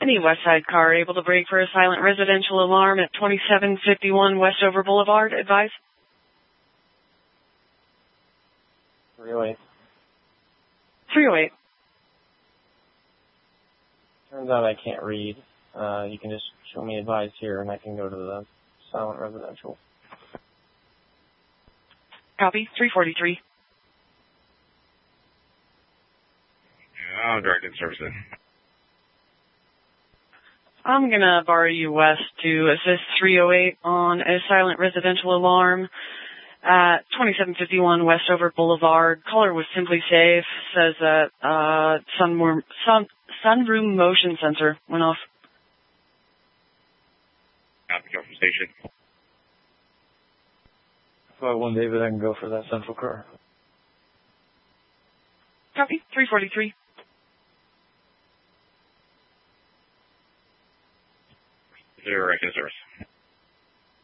Any West Side car able to brake for a silent residential alarm at 2751 Westover Boulevard, advise? 308. 308. Turns out I can't read. You can just show me advise here and I can go to the silent residential. Copy. 343. I'll direct in services. I'm going to borrow you west to assist 308 on a silent residential alarm at 2751 Westover Boulevard. Caller was simply safe. Says that sunroom motion sensor went off. Copy, go from station. Well, one David, I can go for that central car. Copy. 343. Direct in service.